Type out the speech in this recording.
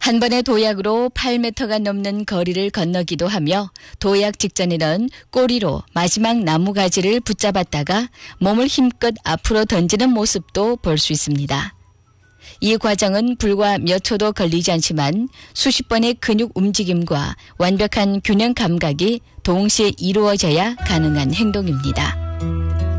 한 번의 도약으로 8m가 넘는 거리를 건너기도 하며 도약 직전에는 꼬리로 마지막 나무가지를 붙잡았다가 몸을 힘껏 앞으로 던지는 모습도 볼 수 있습니다. 이 과정은 불과 몇 초도 걸리지 않지만 수십 번의 근육 움직임과 완벽한 균형 감각이 동시에 이루어져야 가능한 행동입니다.